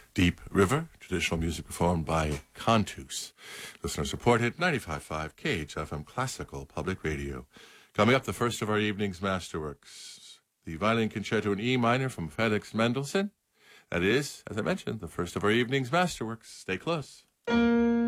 Deep River, traditional music performed by Cantus. Listener supported 95.5 KHFM Classical Public Radio. Coming up, the first of our evening's masterworks, the Violin Concerto in E minor from Felix Mendelssohn. That is, as I mentioned, the first of our evening's masterworks. Stay close.